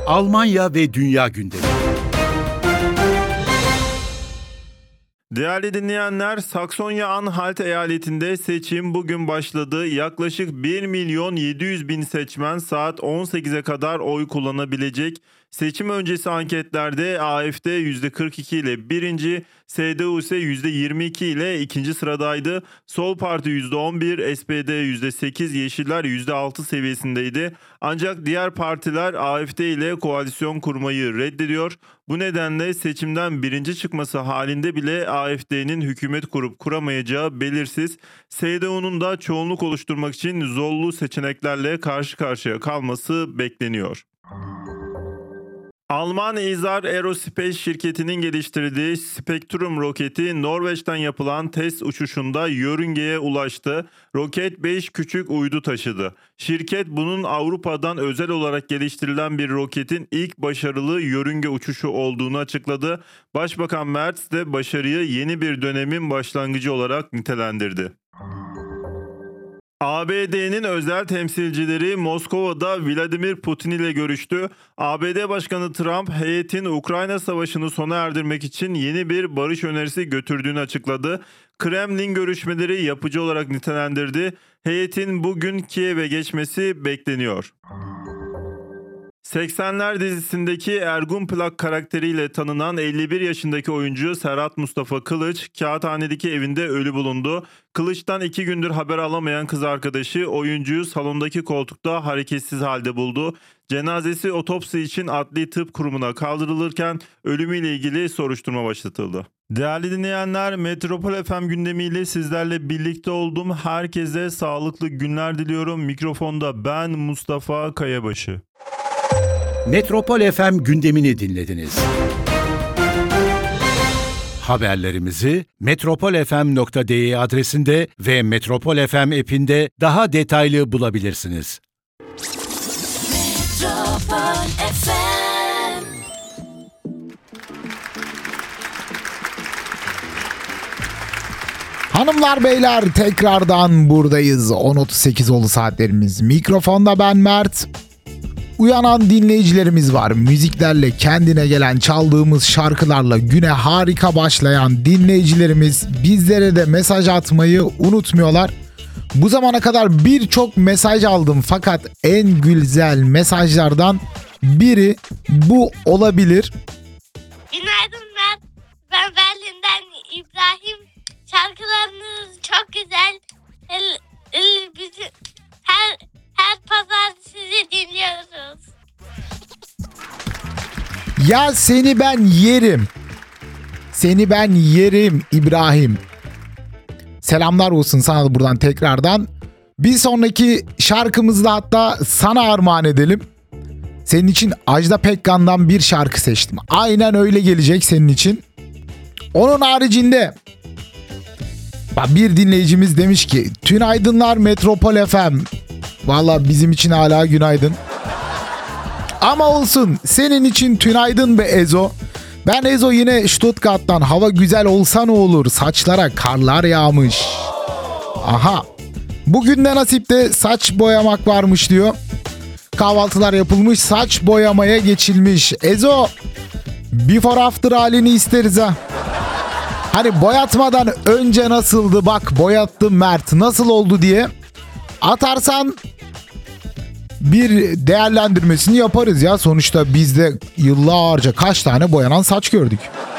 Almanya ve dünya gündemi. Değerli dinleyenler, Saksonya-Anhalt eyaletinde seçim bugün başladı. Yaklaşık 1.700.000 seçmen saat 18'e kadar oy kullanabilecek. Seçim öncesi anketlerde AfD %42 ile birinci, CDU ise %22 ile ikinci sıradaydı. Sol Parti %11, SPD %8, Yeşiller %6 seviyesindeydi. Ancak diğer partiler AfD ile koalisyon kurmayı reddediyor. Bu nedenle seçimden birinci çıkması halinde bile AfD'nin hükümet kurup kuramayacağı belirsiz. CDU'nun da çoğunluk oluşturmak için zorlu seçeneklerle karşı karşıya kalması bekleniyor. Alman Isar Aerospace şirketinin geliştirdiği Spektrum roketi Norveç'ten yapılan test uçuşunda yörüngeye ulaştı. Roket 5 küçük uydu taşıdı. Şirket bunun Avrupa'dan özel olarak geliştirilen bir roketin ilk başarılı yörünge uçuşu olduğunu açıkladı. Başbakan Merz de başarıyı yeni bir dönemin başlangıcı olarak nitelendirdi. ABD'nin özel temsilcileri Moskova'da Vladimir Putin ile görüştü. ABD Başkanı Trump, heyetin Ukrayna Savaşı'nı sona erdirmek için yeni bir barış önerisi götürdüğünü açıkladı. Kremlin görüşmeleri yapıcı olarak nitelendirdi. Heyetin bugün Kiev'e geçmesi bekleniyor. 80'ler dizisindeki Ergun Plak karakteriyle tanınan 51 yaşındaki oyuncu Serhat Mustafa Kılıç, Kağıthane'deki evinde ölü bulundu. Kılıç'tan 2 gündür haber alamayan kız arkadaşı oyuncuyu salondaki koltukta hareketsiz halde buldu. Cenazesi otopsi için Adli Tıp Kurumu'na kaldırılırken ölümüyle ilgili soruşturma başlatıldı. Değerli dinleyenler, Metropol FM gündemiyle sizlerle birlikte oldum. Herkese sağlıklı günler diliyorum. Mikrofonda ben Mustafa Kayabaşı. Metropol FM gündemini dinlediniz. Haberlerimizi metropolfm.de adresinde ve Metropol FM app'inde daha detaylı bulabilirsiniz. Metropol FM. Hanımlar beyler, tekrardan buradayız. 10.38 oldu saatlerimiz. Mikrofonda ben Mert. Uyanan dinleyicilerimiz var. Müziklerle kendine gelen, çaldığımız şarkılarla güne harika başlayan dinleyicilerimiz bizlere de mesaj atmayı unutmuyorlar. Bu zamana kadar birçok mesaj aldım fakat en güzel mesajlardan biri bu olabilir. Günaydın Mert. Ben Berlin'den İbrahim. Şarkılarınız çok güzel. Bütün her pazar sizi dinliyoruz. Ya seni ben yerim. Seni ben yerim İbrahim. Selamlar olsun sana da buradan tekrardan. Bir sonraki şarkımızda hatta sana armağan edelim. Senin için Ajda Pekkan'dan bir şarkı seçtim. Aynen öyle gelecek senin için. Onun haricinde bir dinleyicimiz demiş ki tünaydınlar Metropol FM. Valla bizim için hala günaydın. Ama olsun, senin için tünaydın be Ezo. Ben Ezo yine Stuttgart'tan. Hava güzel olsa ne olur, saçlara karlar yağmış. Aha, bugün de nasipte saç boyamak varmış diyor. Kahvaltılar yapılmış, saç boyamaya geçilmiş. Ezo, before after halini isteriz ha. Hani boyatmadan önce nasıldı, bak boyattım Mert nasıl oldu diye atarsan bir değerlendirmesini yaparız ya. Sonuçta biz de yıllarca kaç tane boyanan saç gördük.